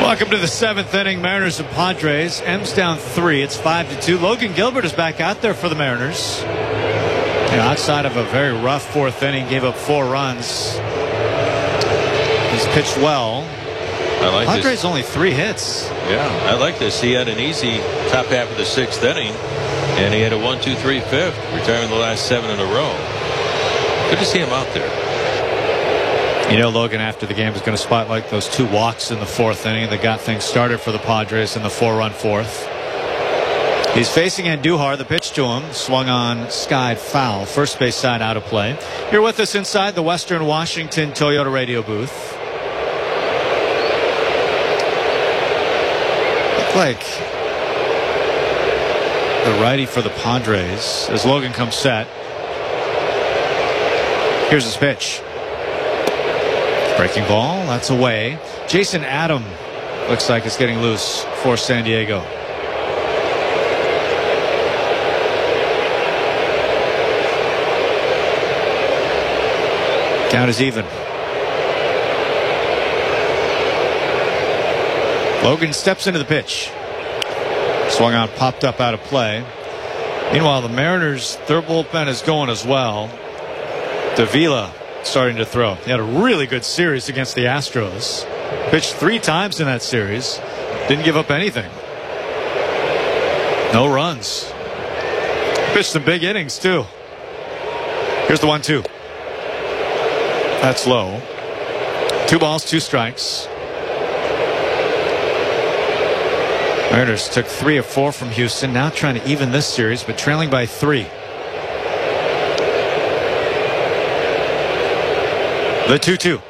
Welcome to the seventh inning. Mariners and Padres. M's down 3. It's 5-2. Logan Gilbert is back out there for the Mariners. Outside of a very rough fourth inning, gave up 4 runs. He's pitched well. I like Padres this. only 3 hits. Yeah, I like this. He had an easy top half of the 6th inning, and he had a 1-2-3 fifth, retiring the last 7 in a row. Good to see him out there. Logan after the game is going to spotlight those 2 walks in the 4th inning that got things started for the Padres in the 4-run 4th. He's facing Andujar. The pitch to him swung on, skied foul. First base side out of play. You're with us inside the Western Washington Toyota radio booth. Look like the righty for the Padres as Logan comes set. Here's his pitch. Breaking ball, that's away. Jason Adam looks like it's getting loose for San Diego. Count is even. Logan steps into the pitch. Swung on, popped up out of play. Meanwhile, the Mariners, their bullpen is going as well. Davila starting to throw. He had a really good series against the Astros. Pitched 3 times in that series. Didn't give up anything. No runs. Pitched some big innings too. Here's the 1-2. That's low. 2 balls, 2 strikes. Mariners took 3 of 4 from Houston. Now trying to even this series, but trailing by 3. The 2-2.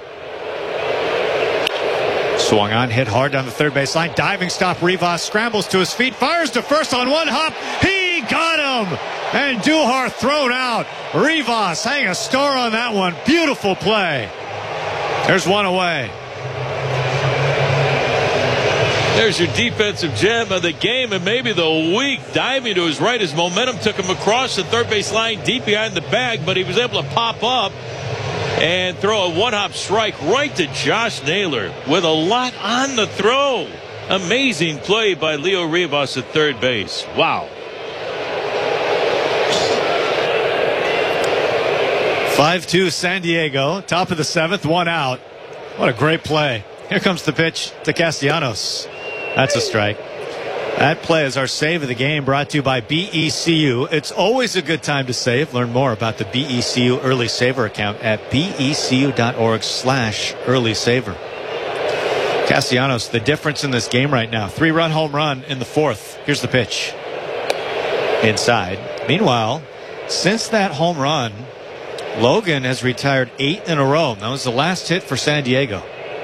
Swung on, hit hard down the third base line. Diving stop. Rivas scrambles to his feet, fires to first on one hop. He got him. And Andujar thrown out. Rivas hang a star on that one. Beautiful play. There's one away. There's your defensive gem of the game and maybe the week. Diving to his right. His momentum took him across the third base line deep behind the bag, but he was able to pop up and throw a one-hop strike right to Josh Naylor with a lot on the throw. Amazing play by Leo Rivas at third base. Wow. 5-2 San Diego. Top of the 7th, 1 out. What a great play. Here comes the pitch to Castellanos. That's a strike. That play is our save of the game, brought to you by BECU. It's always a good time to save. Learn more about the BECU Early Saver account at becu.org/early saver. Castellanos, the difference in this game right now. 3-run home run in the 4th. Here's the pitch. Inside. Meanwhile, since that home run, Logan has retired 8 in a row. That was the last hit for San Diego.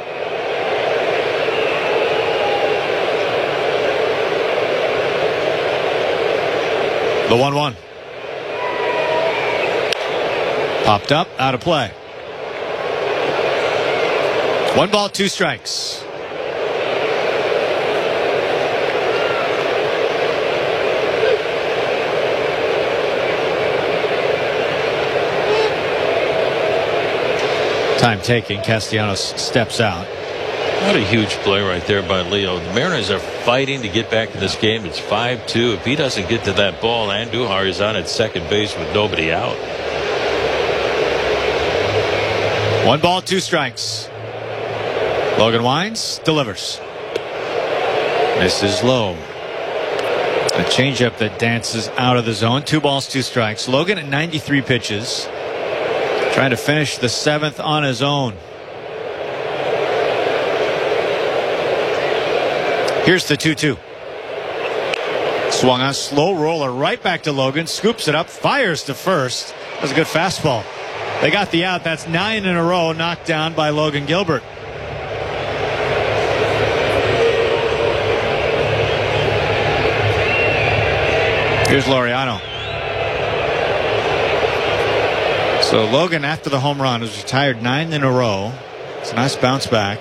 The 1-1. Popped up, out of play. 1 ball, 2 strikes. Time taking. Castellanos steps out. What a huge play right there by Leo. The Mariners are fighting to get back in this game. It's 5-2. If he doesn't get to that ball, Andujar is on at second base with nobody out. 1 ball, 2 strikes. Logan winds, delivers. This is low. A changeup that dances out of the zone. 2 balls, 2 strikes. Logan at 93 pitches. Trying to finish the 7th on his own. Here's the 2-2. Swung on, slow roller right back to Logan. Scoops it up, fires to first. That was a good fastball. They got the out. That's 9 in a row knocked down by Logan Gilbert. Here's Laureano. So Logan, after the home run, was retired 9 in a row. It's a nice bounce back.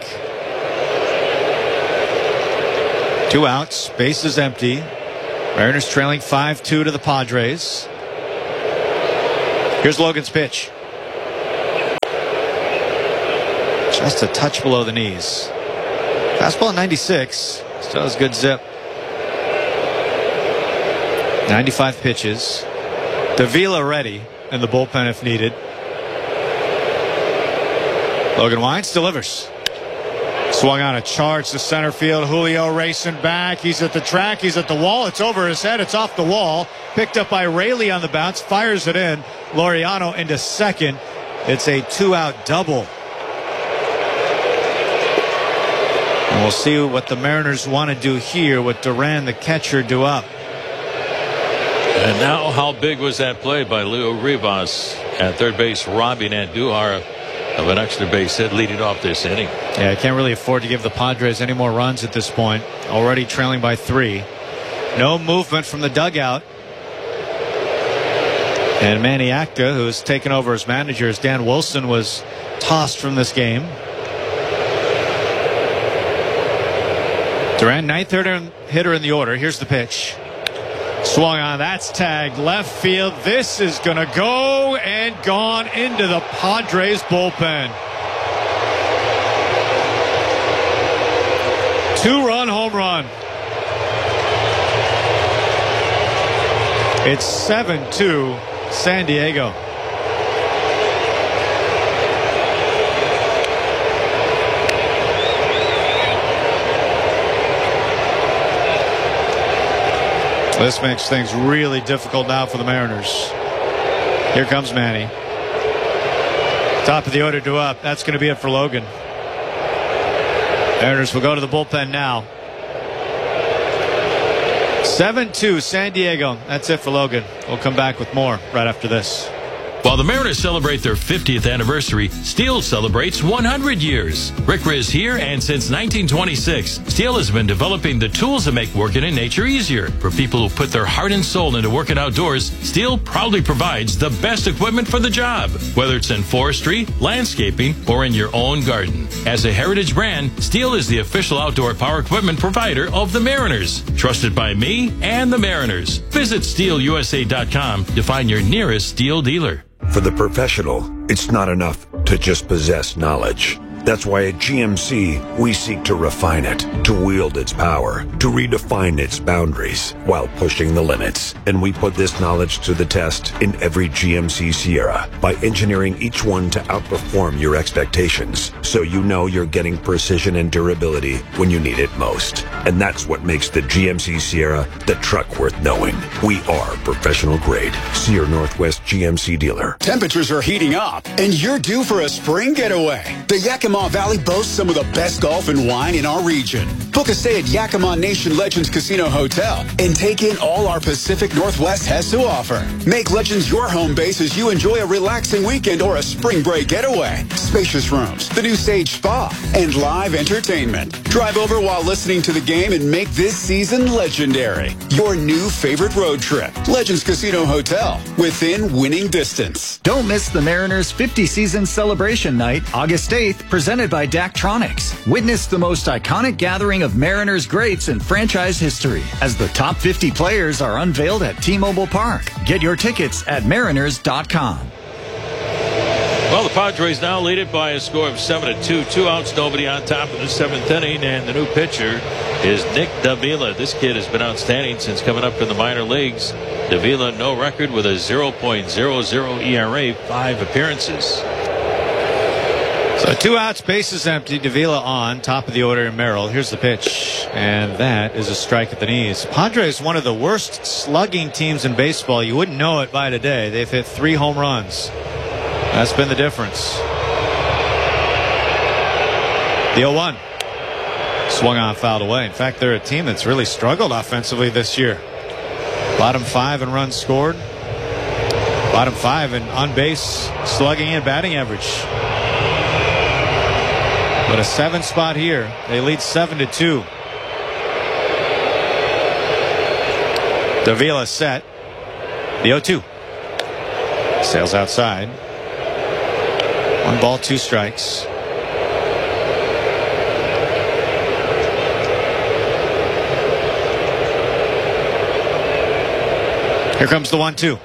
2 outs, base is empty. Mariners trailing 5-2 to the Padres. Here's Logan's pitch. Just a touch below the knees. Fastball at 96. Still has good zip. 95 pitches. Davila ready in the bullpen if needed. Logan Wines delivers. Swung on a charge to center field. Julio racing back. He's at the track. He's at the wall. It's over his head. It's off the wall. Picked up by Raley on the bounce. Fires it in. Laureano into second. It's a 2-out double. And we'll see what the Mariners want to do here with Duran, the catcher, due up. And now, how big was that play by Leo Rivas at third base, robbing Andujar of an extra base hit leading off this inning? Yeah, I can't really afford to give the Padres any more runs at this point. Already trailing by 3. No movement from the dugout. And Manny Acta, who's taken over as manager, as Dan Wilson was tossed from this game. Duran, ninth hitter in the order. Here's the pitch. Swung on. That's tagged left field. This is going to go and gone into the Padres bullpen. 2-run home run. It's 7-2 San Diego. This makes things really difficult now for the Mariners. Here comes Manny. Top of the order due up. That's going to be it for Logan. Mariners will go to the bullpen now. 7-2 San Diego. That's it for Logan. We'll come back with more right after this. While the Mariners celebrate their 50th anniversary, Steel celebrates 100 years. Rick Riz here, and since 1926, Steel has been developing the tools that make working in nature easier. For people who put their heart and soul into working outdoors, Steel proudly provides the best equipment for the job, whether it's in forestry, landscaping, or in your own garden. As a heritage brand, Steel is the official outdoor power equipment provider of the Mariners. Trusted by me and the Mariners. Visit SteelUSA.com to find your nearest Steel dealer. For the professional, it's not enough to just possess knowledge. That's why at GMC, we seek to refine it, to wield its power, to redefine its boundaries while pushing the limits. And we put this knowledge to the test in every GMC Sierra by engineering each one to outperform your expectations, so you know you're getting precision and durability when you need it most. And that's what makes the GMC Sierra the truck worth knowing. We are professional grade. See your Northwest GMC dealer. Temperatures are heating up, and you're due for a spring getaway. The Yakima Valley boasts some of the best golf and wine in our region. Book a stay at Yakima Nation Legends Casino Hotel and take in all our Pacific Northwest has to offer. Make Legends your home base as you enjoy a relaxing weekend or a spring break getaway. Spacious rooms, the new Sage Spa, and live entertainment. Drive over while listening to the game and make this season legendary. Your new favorite road trip. Legends Casino Hotel, within winning distance. Don't miss the Mariners 50 season celebration night, August 8th, presented by Daktronics. Witness the most iconic gathering of Mariners greats in franchise history as the top 50 players are unveiled at T-Mobile Park. Get your tickets at mariners.com. Well, the Padres now lead it by a score of 7-2. 2 outs, nobody on top of the 7th inning, and the new pitcher is Nick Davila. This kid has been outstanding since coming up in the minor leagues. Davila, no record with a 0.00 ERA, 5 appearances. So 2 outs, bases empty. Davila on top of the order in Merrill. Here's the pitch, and that is a strike at the knees. Padres, one of the worst slugging teams in baseball. You wouldn't know it by today. They've hit 3 home runs. That's been the difference. The 0-1. Swung on, fouled away. In fact, they're a team that's really struggled offensively this year. Bottom 5 in runs scored. Bottom 5 in on-base slugging and batting average. But a 7 spot here. They lead 7-2. Davila set. The 0-2. Sails outside. 1 ball, 2 strikes. Here comes the 1-2.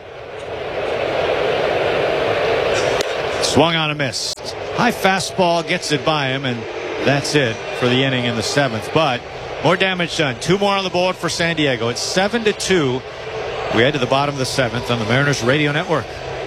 Swung on a miss. High fastball gets it by him, and That's it for the inning in the 7th. But more damage done. 2 more on the board for San Diego. It's 7-2. We head to the bottom of the 7th on the Mariners Radio Network.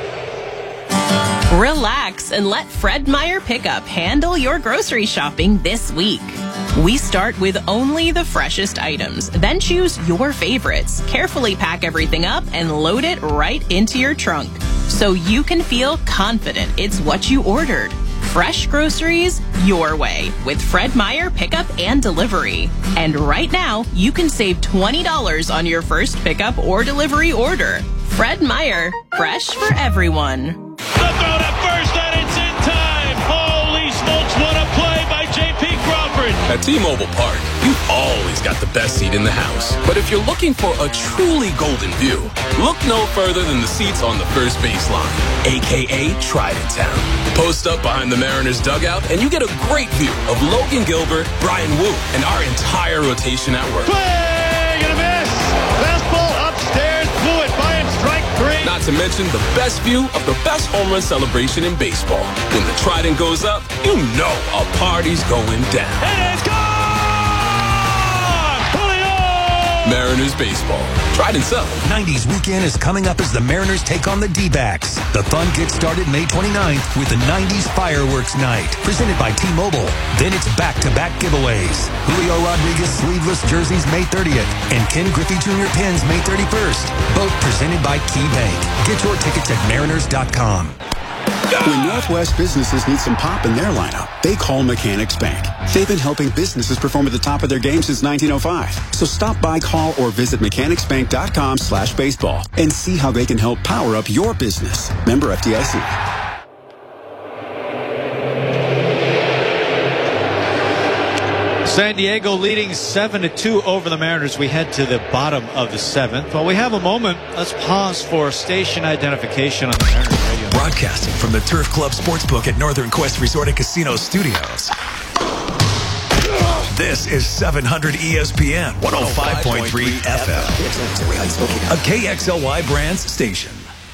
Relax and let Fred Meyer Pickup handle your grocery shopping this week. We start with only the freshest items, then choose your favorites. Carefully pack everything up and load it right into your trunk so you can feel confident it's what you ordered. Fresh groceries your way with Fred Meyer Pickup and Delivery. And right now, you can save $20 on your first pickup or delivery order. Fred Meyer, fresh for everyone. The throw to first, and it's in time. Holy smokes, what a play by J.P. Crawford. At T-Mobile Park, you've always got the best seat in the house. But if you're looking for a truly golden view, look no further than the seats on the first baseline, a.k.a. Trident Town. Post up behind the Mariners dugout, and you get a great view of Logan Gilbert, Brian Wu, and our entire rotation at work. Play, gonna miss. Fastball upstairs, blew it by him, strike 3. Not to mention the best view of the best home run celebration in baseball. When the Trident goes up, you know a party's going down. And it's gone! Julio! Mariners baseball. Trident's up. 90s weekend is coming up as the Mariners take on the D-backs. The fun gets started May 29th with the 90s Fireworks Night, presented by T-Mobile. Then it's back-to-back giveaways. Julio Rodriguez sleeveless jerseys May 30th and Ken Griffey Jr. pins May 31st. Both presented by KeyBank. Get your tickets at mariners.com. When Northwest businesses need some pop in their lineup, they call Mechanics Bank. They've been helping businesses perform at the top of their game since 1905. So stop by, call, or visit mechanicsbank.com/baseball and see how they can help power up your business. Member FDIC. San Diego leading 7-2 over the Mariners. We head to the bottom of the 7th. While we have a moment, let's pause for station identification on the Mariners Radio. Broadcasting from the Turf Club Sportsbook at Northern Quest Resort and Casino Studios. This is 700 ESPN 105.3 FM. A KXLY Brands station.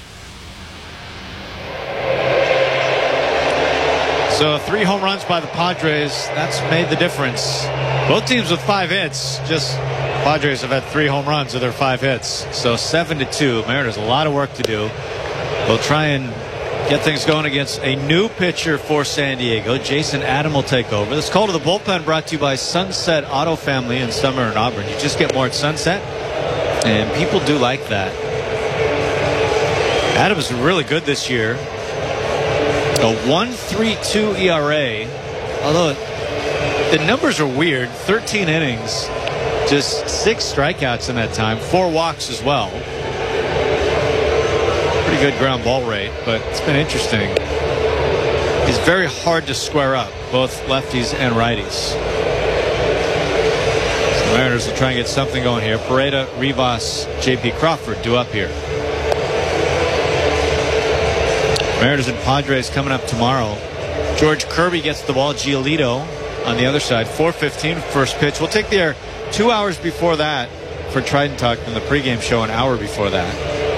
So 3 home runs by the Padres. That's made the difference. Both teams with 5 hits. Just Padres have had 3 home runs of their 5 hits. So 7-2. Mariners a lot of work to do. They'll try and get things going against a new pitcher for San Diego. Jason Adam will take over. This call to the bullpen brought to you by Sunset Auto Family in Summer and Auburn. You just get more at Sunset, and people do like that. Adam is really good this year. A 1.32 ERA, although the numbers are weird. 13 innings, just 6 strikeouts in that time, 4 walks as well. Pretty good ground ball rate, but it's been interesting. He's very hard to square up, both lefties and righties. So the Mariners will try and get something going here. Pareda, Rivas, J.P. Crawford due up here. Mariners and Padres coming up tomorrow. George Kirby gets the ball. Giolito on the other side. 4:15 first pitch. We'll take the air 2 hours before that for Trident Talk, and the pregame show an hour before that.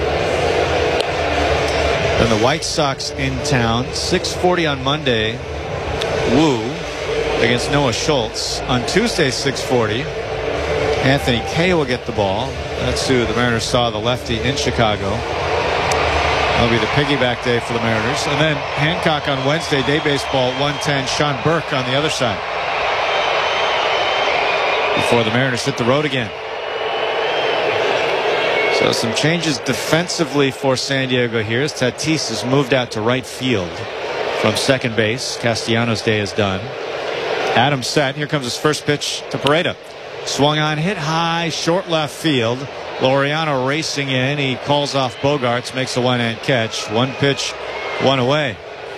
Then the White Sox in town. 6:40 on Monday. Wu against Noah Schultz. On Tuesday, 6:40. Anthony Kay will get the ball. That's who the Mariners saw, the lefty in Chicago. That'll be the piggyback day for the Mariners. And then Hancock on Wednesday, day baseball, 1:10. Sean Burke on the other side. Before the Mariners hit the road again. So some changes defensively for San Diego here as Tatis has moved out to right field from second base. Castellanos' day is done. Adams set. Here comes his first pitch to Pareda. Swung on, hit high, short left field. Laureano racing in. He calls off Bogarts, makes a one-hand catch. 1 pitch, 1 away.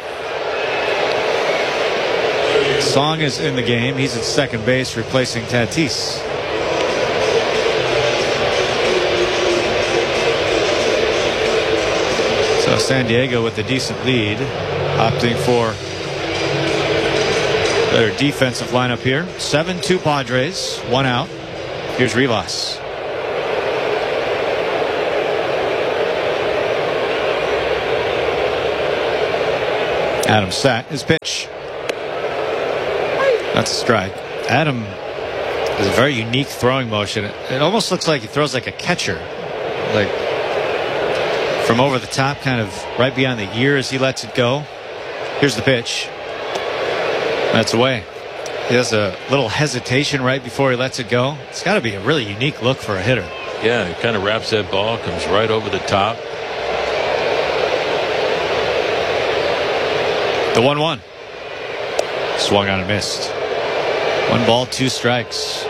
Song is in the game. He's at second base replacing Tatis. So San Diego with a decent lead, opting for their defensive lineup here. 7-2 Padres, 1 out. Here's Rivas. Adam sat his pitch. That's a strike. Adam has a very unique throwing motion. It almost looks like he throws like a catcher. Like from over the top, kind of right behind the ear as he lets it go. Here's the pitch. That's away. He has a little hesitation right before he lets it go. It's got to be a really unique look for a hitter. Yeah, he kind of wraps that ball, comes right over the top. The 1-1. Swung on and missed. 1 ball, 2 strikes.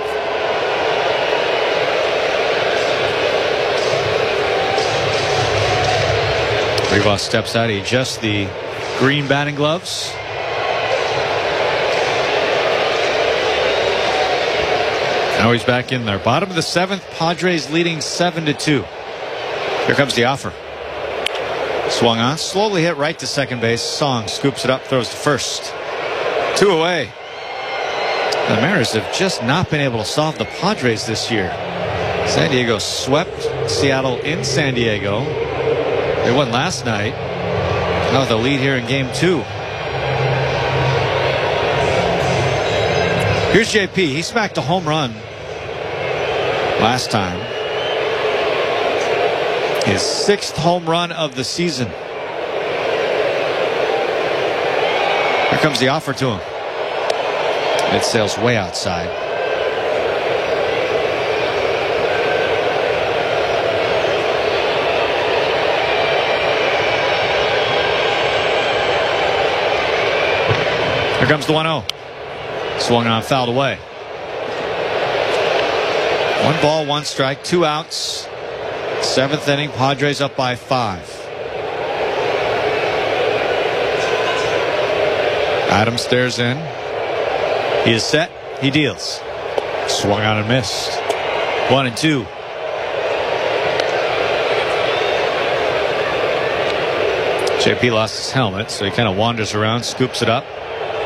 Rivas steps out. He adjusts the green batting gloves. Now he's back in there. Bottom of the 7th. Padres leading 7-2. Here comes the offer. Swung on. Slowly hit right to second base. Song scoops it up. Throws to first. 2 away. The Mariners have just not been able to solve the Padres this year. San Diego swept Seattle in San Diego. They won last night. Now the lead here in game 2. Here's JP. He smacked a home run last time. His 6th home run of the season. Here comes the offer to him. It sails way outside. Here comes the 1-0. Swung on, fouled away. 1 ball, 1 strike, 2 outs. 7th inning, Padres up by 5. Adams stares in. He is set. He deals. Swung on and missed. 1-2. JP lost his helmet, so he kind of wanders around, scoops it up.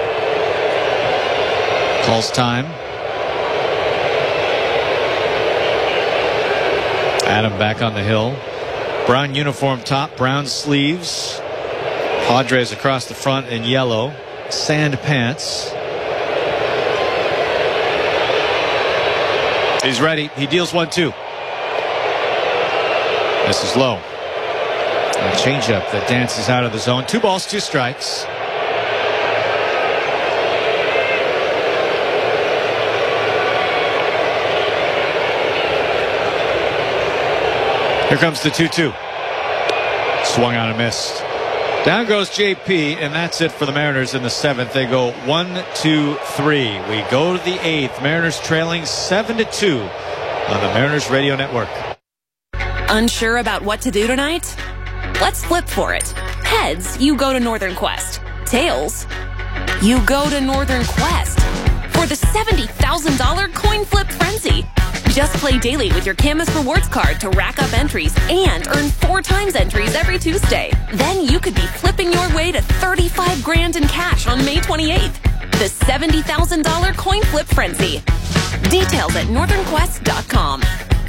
Calls time. Adam back on the hill. Brown uniform top, brown sleeves. Padres across the front in yellow. Sand pants. He's ready. He deals 1-2. This is low. A changeup that dances out of the zone. 2 balls, 2 strikes. Here comes the 2-2. Swung on and missed. Down goes JP, and that's it for the Mariners in the 7th. They go 1-2-3. We go to the 8th. Mariners trailing 7-2 on the Mariners Radio Network. Unsure about what to do tonight? Let's flip for it. Heads, you go to Northern Quest. Tails, you go to Northern Quest for the $70,000 coin flip frenzy. Just play daily with your Camus Rewards card to rack up entries and earn 4 times entries every Tuesday. Then you could be flipping your way to $35,000 in cash on May 28th. The $70,000 coin flip frenzy. Details at northernquest.com.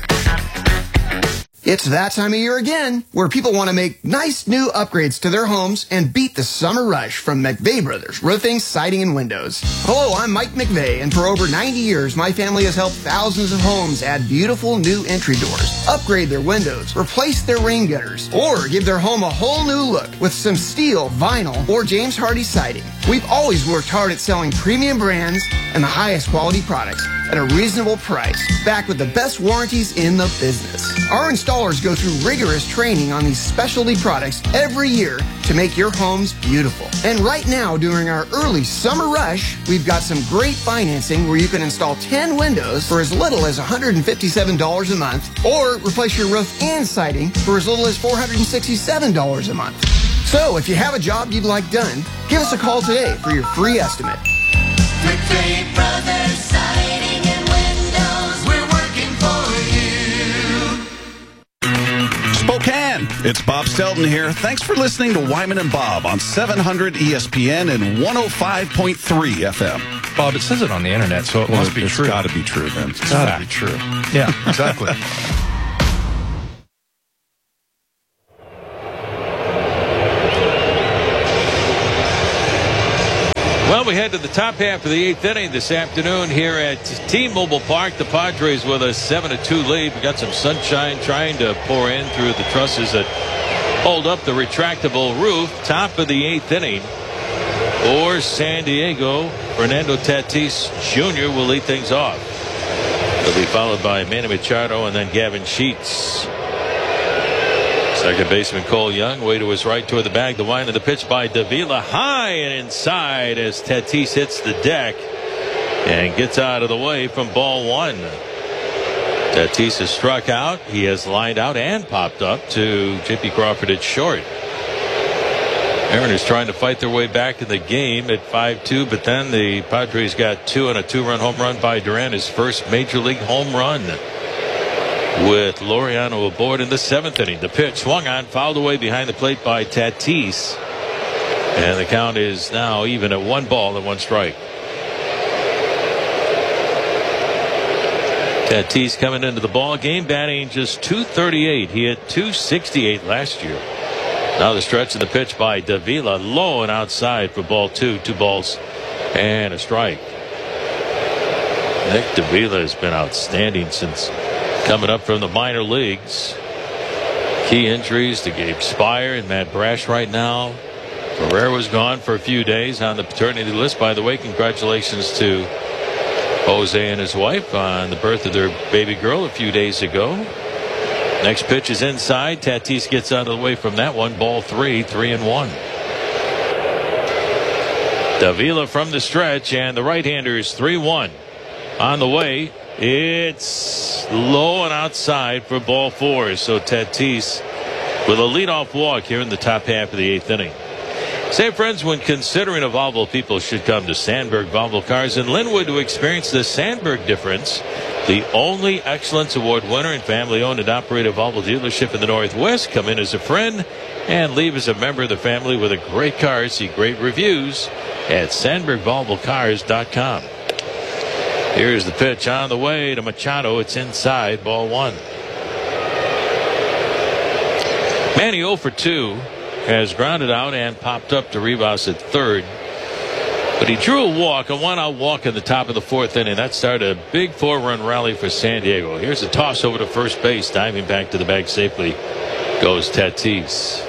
It's that time of year again, where people want to make nice new upgrades to their homes and beat the summer rush from McVeigh Brothers Roofing, Siding, and Windows. Hello, I'm Mike McVeigh, and for over 90 years, my family has helped thousands of homes add beautiful new entry doors, upgrade their windows, replace their rain gutters, or give their home a whole new look with some steel, vinyl, or James Hardie siding. We've always worked hard at selling premium brands and the highest quality products at a reasonable price, backed with the best warranties in the business. Our installers go through rigorous training on these specialty products every year to make your homes beautiful. And right now, during our early summer rush, we've got some great financing where you can install 10 windows for as little as $157 a month, or replace your roof and siding for as little as $467 a month. So if you have a job you'd like done, give us a call today for your free estimate. McVeigh Brothers Siding and Windows, we're working for you. Spokane, it's Bob Stelton here. Thanks for listening to Wyman and Bob on 700 ESPN and 105.3 FM. Bob, it says it on the internet, so it must be true. It's got to be true, then. It's got to be true. Yeah, exactly. Well, we head to the top half of the 8th inning this afternoon here at T-Mobile Park. The Padres with a 7-2 lead. We got some sunshine trying to pour in through the trusses that hold up the retractable roof. Top of the 8th inning for San Diego. Fernando Tatis Jr. will lead things off. He'll be followed by Manny Machado and then Gavin Sheets. Second baseman Cole Young way to his right toward the bag. The wind of the pitch by Davila high and inside as Tatis hits the deck and gets out of the way from ball one. Tatis has struck out. He has lined out and popped up to J.P. Crawford at short. Mariners trying to fight their way back in the game at 5-2, but then the Padres got two and a 2-run home run by Duran, his first major league home run. With Laureano aboard in the 7th inning. The pitch swung on, fouled away behind the plate by Tatis. And the count is now even at 1 ball and 1 strike. Tatis coming into the ball game batting just .238. He had .268 last year. Now the stretch of the pitch by Davila, low and outside for ball 2. 2 balls and a strike. Nick Davila has been outstanding since coming up from the minor leagues. Key injuries to Gabe Spire and Matt Brash right now. Ferrer was gone for a few days on the paternity list. By the way, congratulations to Jose and his wife on the birth of their baby girl a few days ago. Next pitch is inside. Tatis gets out of the way from that one. Ball 3, 3-1. Davila from the stretch, and the right-hander is 3-1. On the way, it's low and outside for ball 4. So Tatis with a leadoff walk here in the top half of the 8th inning. Say, friends, when considering a Volvo, people should come to Sandberg Volvo Cars in Linwood to experience the Sandberg difference. The only Excellence Award winner and family-owned and operated Volvo dealership in the Northwest. Come in as a friend and leave as a member of the family with a great car. See great reviews at SandbergVolvoCars.com. Here's the pitch on the way to Machado. It's inside, ball 1. Manny 0 for 2 has grounded out and popped up to Rivas at third. But he drew a walk, a 1-out walk in the top of the 4th inning. That started a big 4-run rally for San Diego. Here's a toss over to first base. Diving back to the bag safely goes Tatis.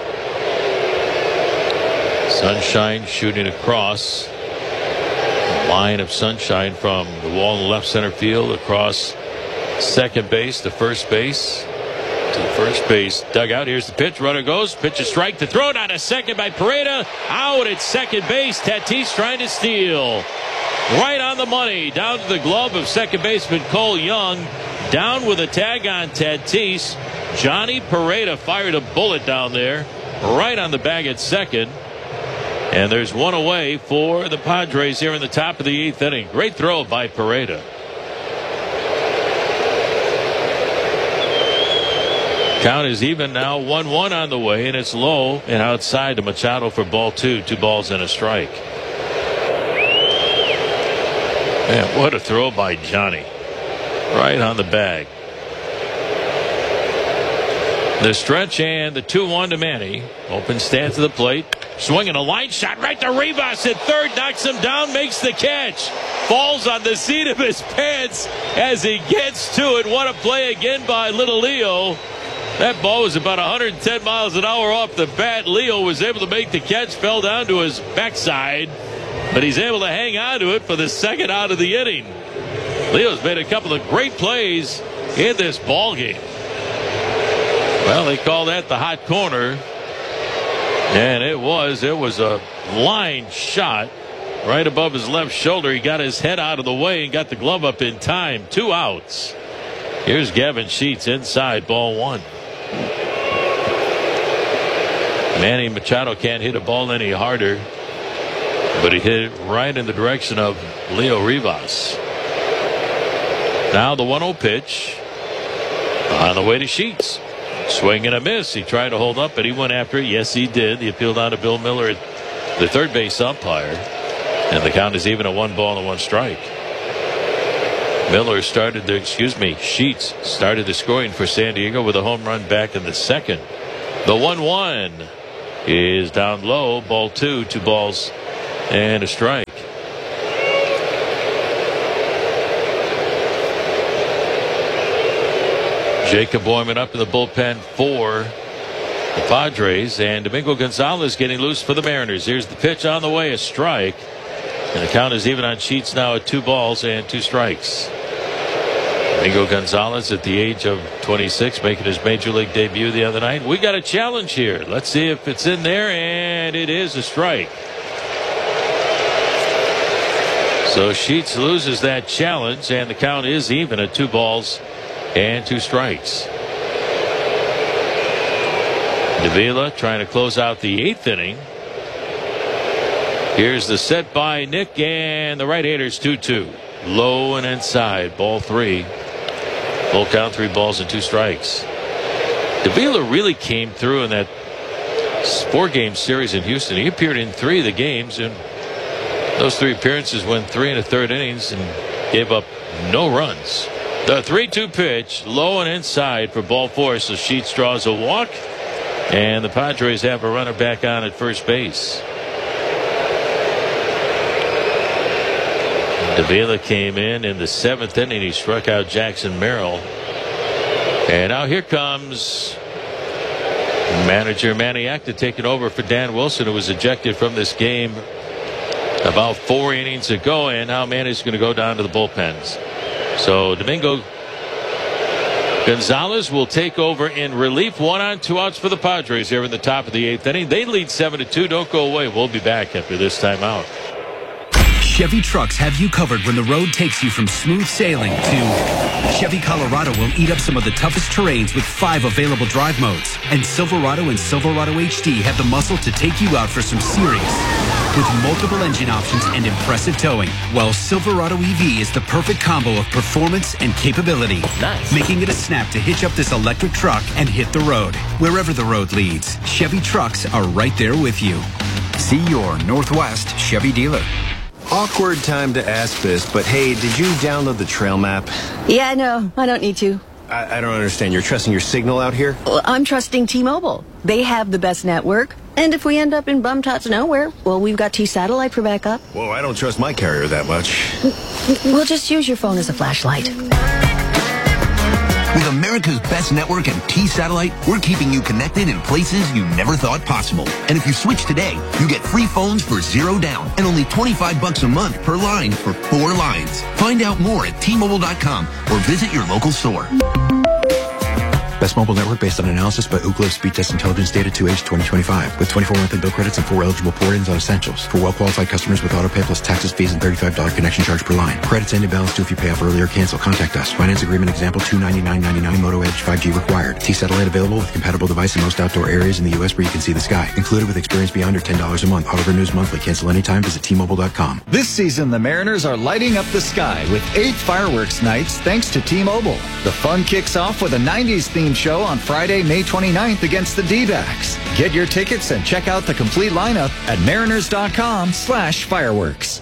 Sunshine shooting across. Line of sunshine from the wall in left center field across second base to first base. To the first base dugout. Here's the pitch. Runner goes. Pitch a strike. To throw it on a second by Pareda. Out at second base. Tatis trying to steal. Right on the money. Down to the glove of second baseman Cole Young. Down with a tag on Tatis. Johnny Pareda fired a bullet down there. Right on the bag at second. And there's one away for the Padres here in the top of the 8th inning. Great throw by Pareda. Count is even now, 1-1 on the way, and it's low and outside to Machado for ball 2. 2 balls and a strike. Man, what a throw by Johnny. Right on the bag. The stretch and the 2-1 to Manny. Open stance to the plate. Swinging a line shot right to Rivas at third. Knocks him down, makes the catch. Falls on the seat of his pants as he gets to it. What a play again by Little Leo. That ball was about 110 miles an hour off the bat. Leo was able to make the catch, fell down to his backside, but he's able to hang on to it for the second out of the inning. Leo's made a couple of great plays in this ball game. Well, they call that the hot corner, and it was a line shot right above his left shoulder. He got his head out of the way and got the glove up in time. 2 outs. Here's Gavin Sheets inside, ball 1. Manny Machado can't hit a ball any harder, but he hit it right in the direction of Leo Rivas. Now the 1-0 pitch on the way to Sheets. Swing and a miss. He tried to hold up, but he went after it. Yes, he did. He appealed on to Bill Miller, the third base umpire, and the count is even at 1 ball and 1 strike. Sheets started the scoring for San Diego with a home run back in the second. The 1-1 is down low, ball 2, 2 balls and a strike. Jacob Boyman up in the bullpen for the Padres, and Domingo Gonzalez getting loose for the Mariners. Here's the pitch on the way, a strike, and the count is even on Sheets now at 2 balls and 2 strikes. Domingo Gonzalez at the age of 26 making his major league debut the other night. We got a challenge here. Let's see if it's in there, and it is a strike. So Sheets loses that challenge, and the count is even at 2 balls and 2 strikes. Davila trying to close out the 8th inning. Here's the set by Nick, and the right-hander's 2-2. Low and inside, ball 3. Full count, 3 balls and 2 strikes. Davila really came through in that 4-game series in Houston. He appeared in 3 of the games, and those 3 appearances went 3 1/3 innings and gave up no runs. The 3-2 pitch, low and inside for ball 4. So Sheets draws a walk, and the Padres have a runner back on at first base. Davila came in the 7th inning. He struck out Jackson Merrill. And now here comes manager Manny Acta taking over for Dan Wilson, who was ejected from this game about 4 innings ago. And now Manny's going to go down to the bullpens. So Domingo Gonzalez will take over in relief. 1 on, 2 outs for the Padres here in the top of the 8th inning. They lead 7-2. Don't go away. We'll be back after this timeout. Chevy trucks have you covered when the road takes you from smooth sailing to Chevy Colorado will eat up some of the toughest terrains with 5 available drive modes. And Silverado and Silverado HD have the muscle to take you out for some serious with multiple engine options and impressive towing. While Silverado EV is the perfect combo of performance and capability. Nice. Making it a snap to hitch up this electric truck and hit the road. Wherever the road leads, Chevy trucks are right there with you. See your Northwest Chevy dealer. Awkward time to ask this, but hey, did you download the trail map? Yeah, no, I don't need to. I don't understand. You're trusting your signal out here? Well, I'm trusting T-Mobile. They have the best network. And if we end up in bum-tots nowhere, well, we've got T-Satellite for backup. Whoa, I don't trust my carrier that much. We'll just use your phone as a flashlight. With America's best network and T-Satellite, we're keeping you connected in places you never thought possible. And if you switch today, you get free phones for $0 down and only $25 a month per line for 4 lines. Find out more at T-Mobile.com or visit your local store. Best mobile network based on analysis by Ookla Speed Test Intelligence data to age 2025 with 24 monthly bill credits and 4 eligible port-ins on essentials. For well-qualified customers with autopay plus taxes, fees, and $35 connection charge per line. Credits end in balance due if you pay off early or cancel. Contact us. Finance agreement example $299.99 Moto Edge 5G required. T-Satellite available with compatible device in most outdoor areas in the U.S. where you can see the sky. Included with experience beyond or $10 a month. Auto renews monthly. Cancel anytime. Visit T-Mobile.com. This season, the Mariners are lighting up the sky with 8 fireworks nights thanks to T-Mobile. The fun kicks off with a 90s themed show on Friday, May 29th against the D-backs. Get your tickets and check out the complete lineup at mariners.com/fireworks.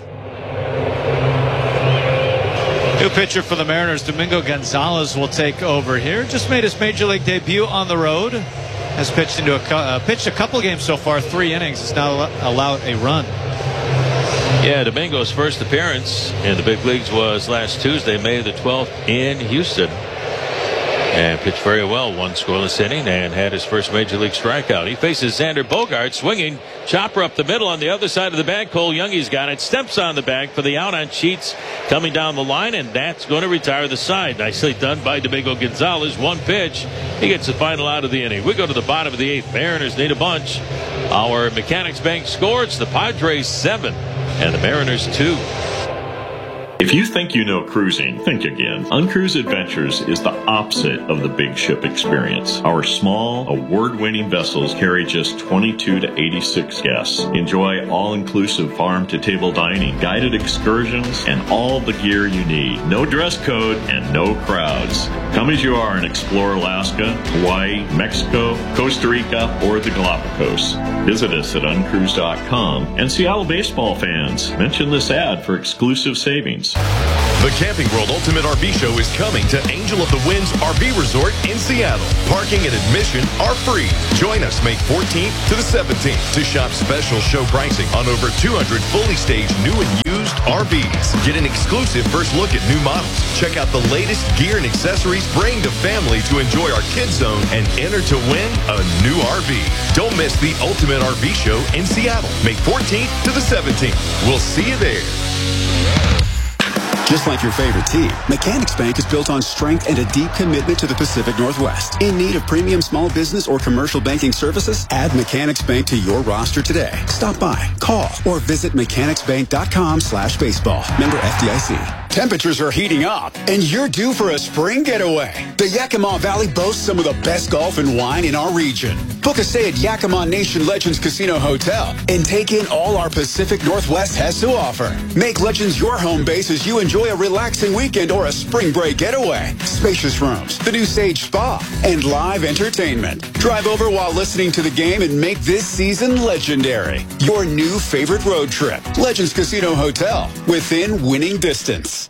New pitcher for the Mariners, Domingo Gonzalez, will take over here. Just made his major league debut on the road. Has pitched a couple games so far, 3 innings. Has now allowed a run. Yeah, Domingo's first appearance in the big leagues was last Tuesday, May the 12th in Houston. And pitched very well, 1 scoreless inning, and had his first major league strikeout. He faces Xander Bogaerts, swinging, chopper up the middle on the other side of the bag. Cole Youngie's got it, steps on the bag for the out on Sheets coming down the line, and that's going to retire the side. Nicely done by Domingo Gonzalez. 1 pitch, he gets the final out of the inning. We go to the bottom of the 8th. Mariners need a bunch. Our Mechanics Bank score, it's the Padres 7 and the Mariners 2. If you think you know cruising, think again. Uncruise Adventures is the opposite of the big ship experience. Our small, award-winning vessels carry just 22 to 86 guests. Enjoy all-inclusive farm-to-table dining, guided excursions, and all the gear you need. No dress code and no crowds. Come as you are and explore Alaska, Hawaii, Mexico, Costa Rica, or the Galapagos. Visit us at uncruise.com. And Seattle baseball fans, mention this ad for exclusive savings. games. The Camping World Ultimate RV Show is coming to Angel of the Winds RV Resort in Seattle. Parking and admission are free. Join us May 14th to the 17th to shop special show pricing on over 200 fully staged new and used RVs. Get an exclusive first look at new models. Check out the latest gear and accessories. Bring the family to enjoy our kids zone and enter to win a new RV. Don't miss the Ultimate RV Show in Seattle, May 14th to the 17th. We'll see you there. Just like your favorite team, Mechanics Bank is built on strength and a deep commitment to the Pacific Northwest. In need of premium small business or commercial banking services? Add Mechanics Bank to your roster today. Stop by, call, or visit mechanicsbank.com/baseball. Member FDIC. Temperatures are heating up, and you're due for a spring getaway. The Yakima Valley boasts some of the best golf and wine in our region. Book a stay at Yakima Nation Legends Casino Hotel and take in all our Pacific Northwest has to offer. Make Legends your home base as you enjoy a relaxing weekend or a spring break getaway. Spacious rooms, the new Sage Spa, and live entertainment. Drive over while listening to the game and make this season legendary. Your new favorite road trip. Legends Casino Hotel, within winning distance.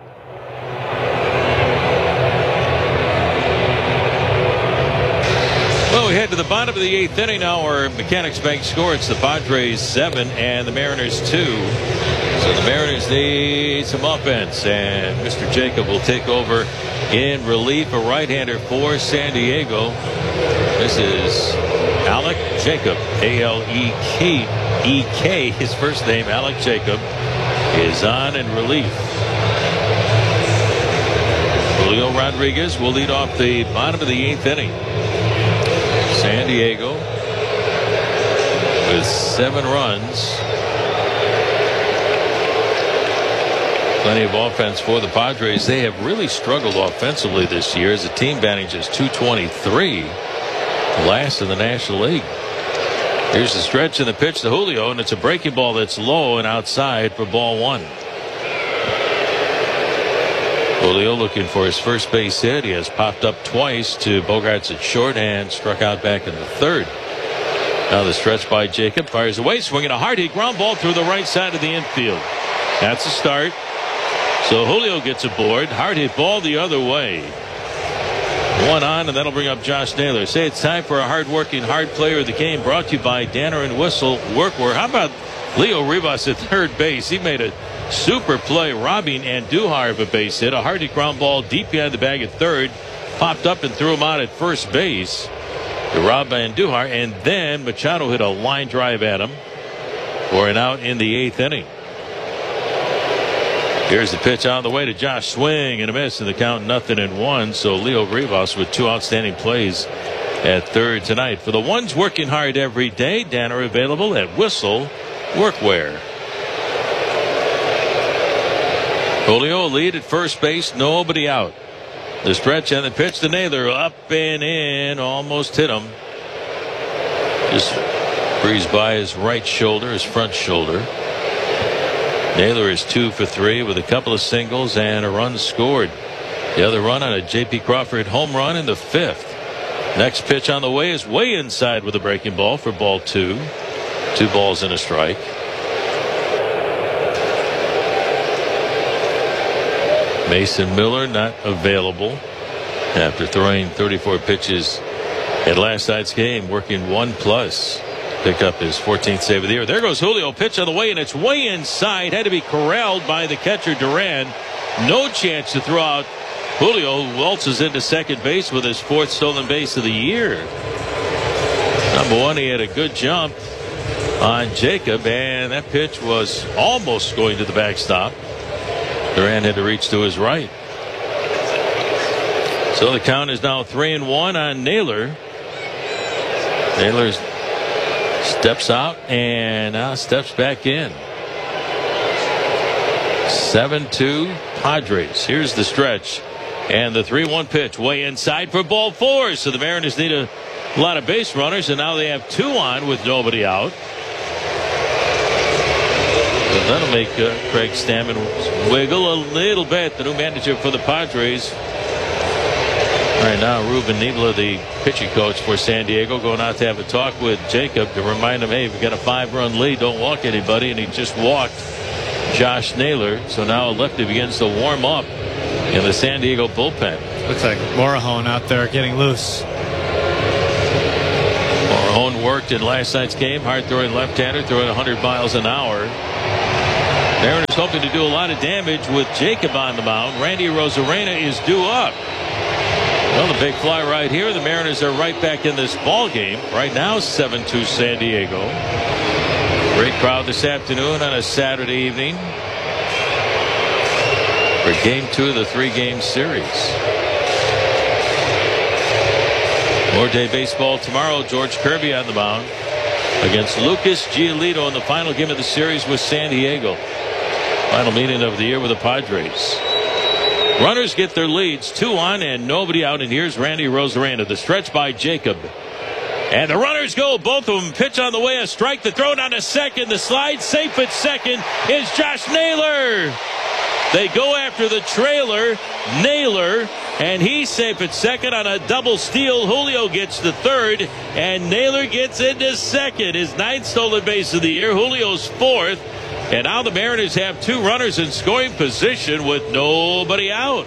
Well, we head to the bottom of the 8th inning now. Our Mechanics Bank score. It's the Padres 7 and the Mariners 2. So the Mariners need some offense, and Mr. Jacob will take over in relief, a right-hander for San Diego. This is Alec Jacob, A-L-E-K, his first name. Alec Jacob is on in relief. Julio Rodriguez will lead off the bottom of the 8th inning. San Diego with 7 runs. Plenty of offense for the Padres. They have really struggled offensively this year as a team, batting just .223, last in the National League. Here's the stretch and the pitch to Julio, and it's a breaking ball that's low and outside for ball 1. Julio looking for his first base hit. He has popped up twice to Bogaerts at short and struck out back in the 3rd. Now the stretch by Jacob, fires away, swinging a hard hit ground ball through the right side of the infield. That's a start. So Julio gets aboard. Hard hit ball the other way. 1 on, and that'll bring up Josh Naylor. Say it's time for a hard-working, hard player of the game, brought to you by Danner and Whistle Workwear. How about Leo Rivas at third base? He made a super play, robbing Andujar of a base hit. A hard hit ground ball deep behind the bag at third. Popped up and threw him out at first base to rob Andujar, and then Machado hit a line drive at him for an out in the 8th inning. Here's the pitch on the way to Josh. Swing and a miss, and the count 0-1. So Leo Rivas with 2 outstanding plays at third tonight. For the ones working hard every day, Danner available at Whistle Workwear. Julio lead at first base, nobody out. The stretch and the pitch to Naylor, up and in, almost hit him. Just breezed by his right shoulder, his front shoulder. Naylor is 2 for 3 with a couple of singles and a run scored. The other run on a J.P. Crawford home run in the 5th. Next pitch on the way is way inside with a breaking ball for ball 2. 2 balls and a strike. Mason Miller not available after throwing 34 pitches at last night's game, working 1+. Pick up his 14th save of the year. There goes Julio. Pitch on the way, and it's way inside. Had to be corralled by the catcher Duran. No chance to throw out. Julio waltzes into second base with his 4th stolen base of the year. Number 1, he had a good jump on Jacob, and that pitch was almost going to the backstop. Duran had to reach to his right. So the count is now 3-1 on Naylor. Naylor steps out and now steps back in. 7-2 Padres. Here's the stretch and the 3-1 pitch way inside for ball 4. So the Mariners need a lot of base runners, and now they have 2 on with nobody out. So that'll make Craig Stammen wiggle a little bit, the new manager for the Padres. All right, now Ruben Niebla, the pitching coach for San Diego, going out to have a talk with Jacob to remind him, hey, we've got a 5-run lead, don't walk anybody, and he just walked Josh Naylor. So now a lefty begins to warm up in the San Diego bullpen. Looks like Morejon out there getting loose. Morejon worked in last night's game. Hard-throwing left-hander, throwing 100 miles an hour. Mariners hoping to do a lot of damage with Jacob on the mound. Randy Arozarena is due up. Well, the big fly right here. The Mariners are right back in this ball game. Right now, 7-2 San Diego. Great crowd this afternoon on a Saturday evening for Game 2 of the 3-game series. More day baseball tomorrow. George Kirby on the mound against Lucas Giolito in the final game of the series with San Diego. Final meeting of the year with the Padres. Runners get their leads, 2 on and nobody out, and here's Randy Arozarena. The stretch by Jacob. And the runners go, both of them. Pitch on the way, a strike, the throw down to second, the slide safe at second is Josh Naylor. They go after the trailer, Naylor, and he's safe at second on a double steal. Julio gets to third, and Naylor gets into second. His 9th stolen base of the year, Julio's 4th. And now the Mariners have 2 runners in scoring position with nobody out.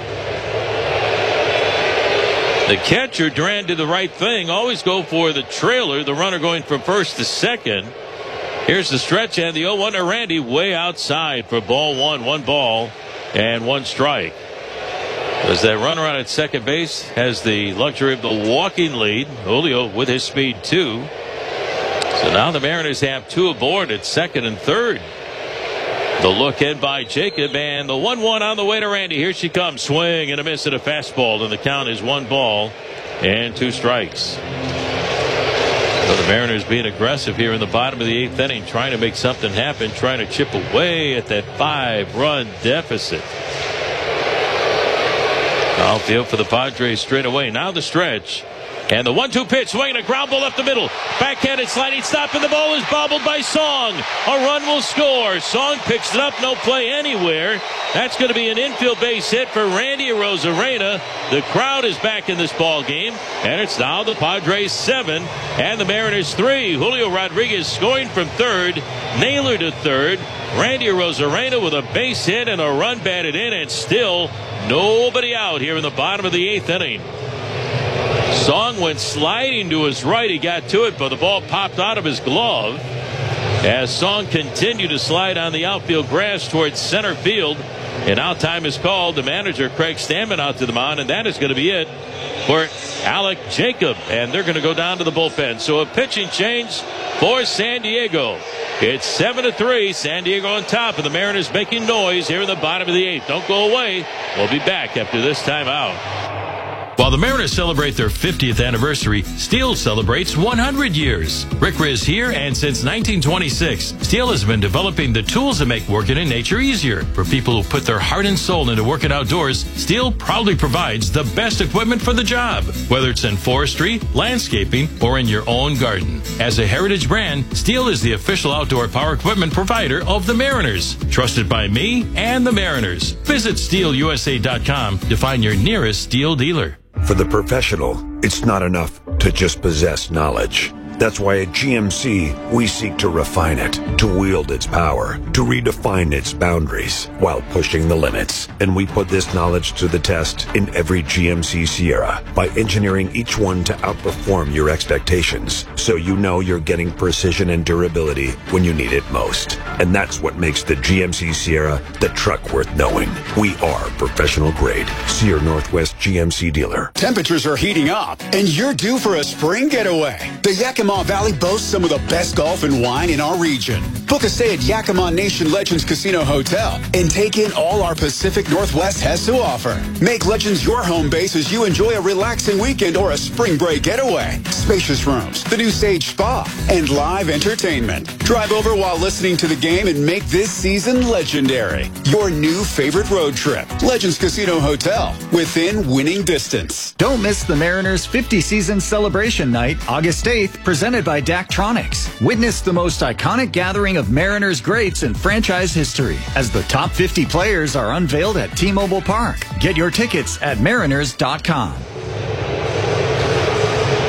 The catcher, Duran, did the right thing. Always go for the trailer, the runner going from first to second. Here's the stretch, and the 0-1 to Randy way outside for ball 1. 1 ball and 1 strike. As that runner out at second base has the luxury of the walking lead. Julio with his speed too. So now the Mariners have 2 aboard at second and third. The look in by Jacob, and the 1-1 on the way to Randy. Here she comes. Swing and a miss at a fastball, and the count is 1 ball and 2 strikes. So the Mariners being aggressive here in the bottom of the 8th inning, trying to make something happen, trying to chip away at that 5-run deficit. Outfield for the Padres straight away. Now the stretch. And the 1-2 pitch, swinging a ground ball up the middle. Backhanded sliding stop, and the ball is bobbled by Song. A run will score. Song picks it up, no play anywhere. That's going to be an infield base hit for Randy Arozarena. The crowd is back in this ball game, and it's now the Padres 7 and the Mariners 3. Julio Rodriguez scoring from third, Naylor to third. Randy Arozarena with a base hit and a run batted in, and still nobody out here in the bottom of the 8th inning. Song went sliding to his right. He got to it, but the ball popped out of his glove as Song continued to slide on the outfield grass towards center field. And now time is called. The manager, Craig Stammen, out to the mound, and that is going to be it for Alec Jacob. And they're going to go down to the bullpen. So a pitching change for San Diego. It's 7-3. San Diego on top, and the Mariners making noise here in the bottom of the 8th. Don't go away. We'll be back after this timeout. While the Mariners celebrate their 50th anniversary, Steel celebrates 100 years. Rick Riz here, and since 1926, Steel has been developing the tools that make working in nature easier. For people who put their heart and soul into working outdoors, Steel proudly provides the best equipment for the job, whether it's in forestry, landscaping, or in your own garden. As a heritage brand, Steel is the official outdoor power equipment provider of the Mariners. Trusted by me and the Mariners. Visit SteelUSA.com to find your nearest Steel dealer. For the professional, it's not enough to just possess knowledge. That's why at GMC, we seek to refine it, to wield its power, to redefine its boundaries while pushing the limits. And we put this knowledge to the test in every GMC Sierra by engineering each one to outperform your expectations, so you know you're getting precision and durability when you need it most. And that's what makes the GMC Sierra the truck worth knowing. We are professional grade. See your Northwest GMC dealer. Temperatures are heating up, and you're due for a spring getaway. The Yakima Valley boasts some of the best golf and wine in our region. Book a stay at Yakima Nation Legends Casino Hotel and take in all our Pacific Northwest has to offer. Make Legends your home base as you enjoy a relaxing weekend or a spring break getaway. Spacious rooms, the new Sage Spa, and live entertainment. Drive over while listening to the game and make this season legendary. Your new favorite road trip. Legends Casino Hotel, within winning distance. Don't miss the Mariners 50 season celebration night, August 8th, presented by Daktronics. Witness the most iconic gathering of Mariners greats in franchise history as the top 50 players are unveiled at T-Mobile Park. Get your tickets at mariners.com.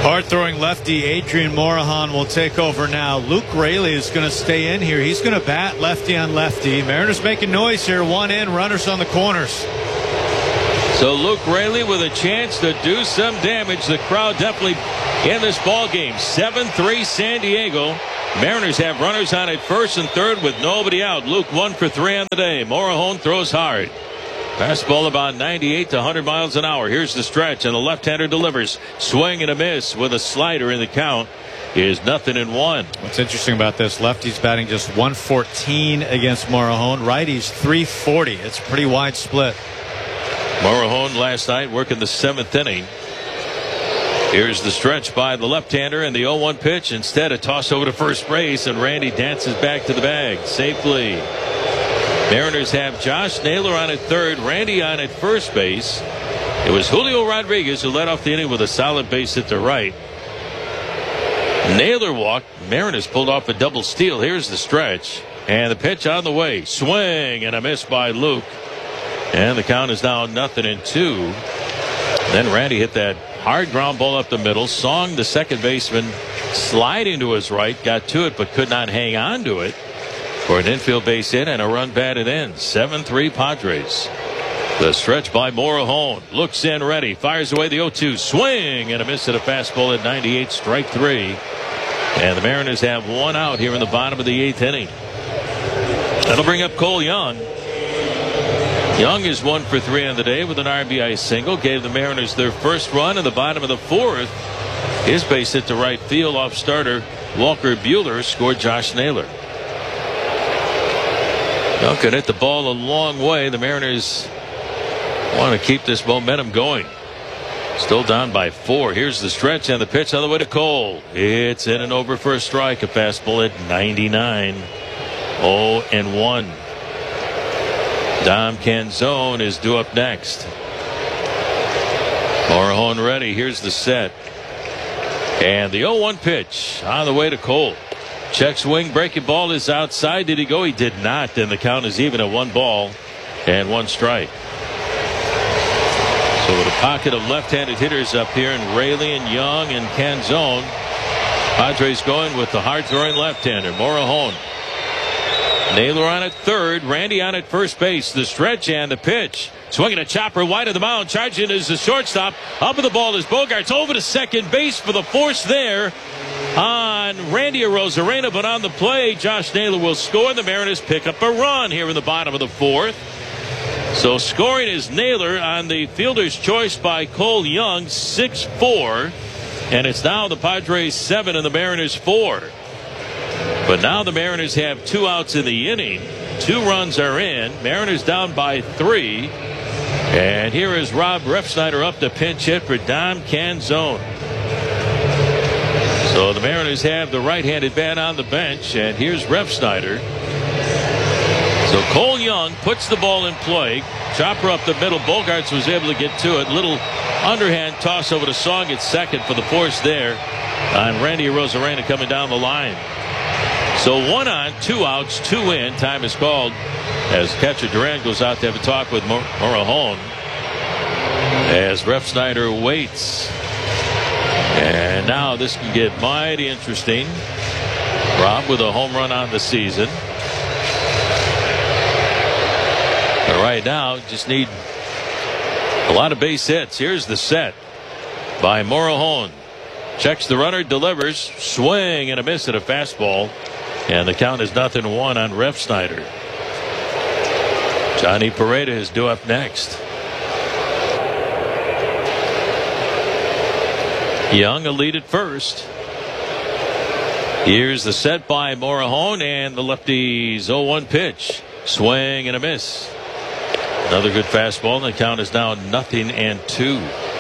Hard-throwing lefty Adrian Morejon will take over now. Luke Raley is going to stay in here. He's going to bat lefty on lefty. Mariners making noise here. One in, runners on the corners. So Luke Raley with a chance to do some damage. The crowd definitely in this ball game. 7-3 San Diego. Mariners have runners on at first and third with nobody out. Luke 1 for 3 on the day. Morejon throws hard. Fastball about 98 to 100 miles an hour. Here's the stretch, and the left-hander delivers. Swing and a miss with a slider in the count is 0-1. What's interesting about this, lefty's batting just 114 against Morejon. Righty's 340. It's a pretty wide split. Morejon last night working the 7th inning. Here's the stretch by the left-hander and the 0-1 pitch. Instead, a toss over to first base, and Randy dances back to the bag safely. Mariners have Josh Naylor on at third, Randy on at first base. It was Julio Rodriguez who led off the inning with a solid base hit to right. Naylor walked. Mariners pulled off a double steal. Here's the stretch. And the pitch on the way. Swing and a miss by Luke. And the count is now 0-2. Then Randy hit that hard ground ball up the middle. Song, the second baseman, sliding to his right. Got to it but could not hang on to it. For an infield base hit and a run batted in. 7-3 Padres. The stretch by Morejon. Looks in, ready. Fires away the 0-2. Swing and a miss at a fastball at 98. Strike 3. And the Mariners have one out here in the bottom of the 8th inning. That'll bring up Cole Young. Young is 1 for 3 on the day with an RBI single. Gave the Mariners their first run in the bottom of the 4th. His base hit to right field off starter Walker Buehler scored Josh Naylor. Young can hit the ball a long way. The Mariners want to keep this momentum going. Still down by 4. Here's the stretch and the pitch on the way to Cole. It's in and over for a strike. A fastball at 99. 0-1. Dom Canzone is due up next. Morejon ready. Here's the set. And the 0-1 pitch on the way to Cole. Check swing, breaking ball is outside. Did he go? He did not. And the count is even at 1 ball and 1 strike. So with a pocket of left-handed hitters up here in Raley and Young and Canzone, Padres going with the hard-throwing left-hander, Morejon. Naylor on at third, Randy on at first base. The stretch and the pitch. Swinging a chopper wide of the mound. Charging is the shortstop. Up with the ball is Bogaerts over to second base for the force there on Randy Arozarena. But on the play, Josh Naylor will score. The Mariners pick up a run here in the bottom of the 4th. So scoring is Naylor on the fielder's choice by Cole Young, 6-4. And it's now the Padres 7 and the Mariners 4. But now the Mariners have 2 outs in the inning. 2 runs are in. Mariners down by 3. And here is Rob Refsnyder up to pinch hit for Dom Canzone. So the Mariners have the right-handed bat on the bench. And here's Refsnyder. So Cole Young puts the ball in play. Chopper up the middle. Bogaerts was able to get to it. Little underhand toss over to Song at second for the force there on Randy Arozarena coming down the line. So 1 on, 2 outs, 2 in. Time is called as catcher Duran goes out to have a talk with Morejon. As Refsnyder waits. And now this can get mighty interesting. Rob with a home run on the season. But right now, just need a lot of base hits. Here's the set by Morejon. Checks the runner, delivers, swing and a miss at a fastball. And the count is 0-1 on Refsnyder. Johnny Pareda is due up next. Young a lead at first. Here's the set by Morejon and the lefty's 0-1 pitch. Swing and a miss. Another good fastball, and the count is now 0-2.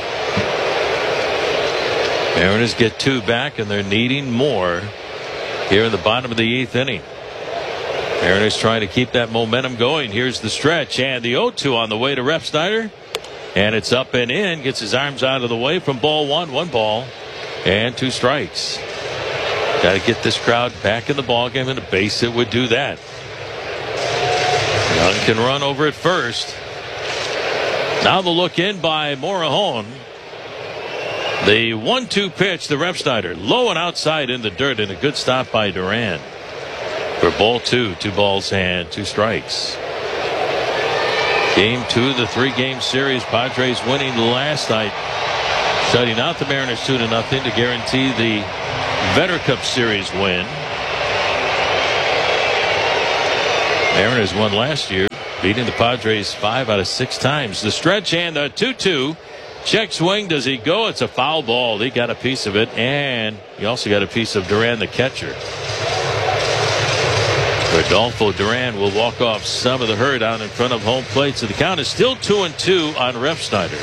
Mariners get 2 back, and they're needing more here in the bottom of the 8th inning. Mariners trying to keep that momentum going. Here's the stretch and the 0-2 on the way to Refsnyder. And it's up and in. Gets his arms out of the way from ball 1. 1 ball and 2 strikes. Got to get this crowd back in the ballgame, and a base hit would do that. Young can run over at first. Now the look in by Morejon. The 1-2 pitch, the Refsnyder, low and outside in the dirt, and a good stop by Duran. For ball 2, 2 balls and 2 strikes. Game 2 of the 3-game series. Padres winning last night, shutting out the Mariners 2-0 to guarantee the Vetter Cup Series win. Mariners won last year, beating the Padres 5 out of 6 times. The stretch and the 2-2. Check swing. Does he go? It's a foul ball. He got a piece of it, and he also got a piece of Duran, the catcher. Rodolfo Duran will walk off some of the herd out in front of home plate. So the count is still 2-2 on Refsnyder.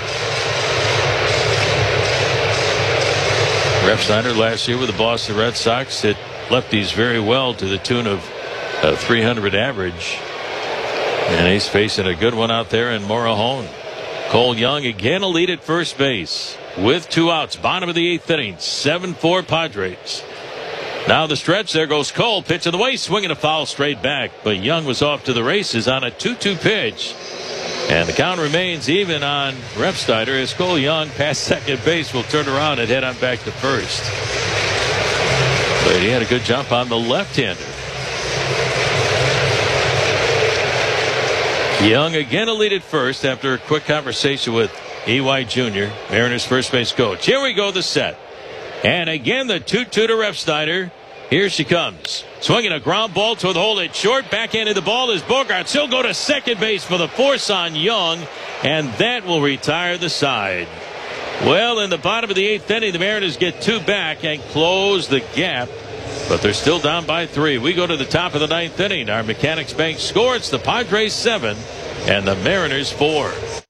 Refsnyder last year with the Boston Red Sox hit lefties very well to the tune of 300 average. And he's facing a good one out there in Morejon. Cole Young again a lead at first base with 2 outs. Bottom of the 8th inning. 7-4 Padres. Now the stretch. There goes Cole. Pitch of the way. Swinging a foul straight back. But Young was off to the races on a 2-2 pitch. And the count remains even on Refsnyder as Cole Young past second base will turn around and head on back to first. But he had a good jump on the left-hander. Young again a lead at first after a quick conversation with E.Y. Jr., Mariners first base coach. Here we go, the set. And again the 2-2 to Refsnyder. Here she comes. Swinging a ground ball toward the hole at short. Backhanded the ball is Bogaerts. He'll go to second base for the force on Young. And that will retire the side. Well, in the bottom of the 8th inning, the Mariners get 2 back and close the gap. But they're still down by 3. We go to the top of the 9th inning. Our Mechanics Bank score. It's the Padres 7 and the Mariners 4.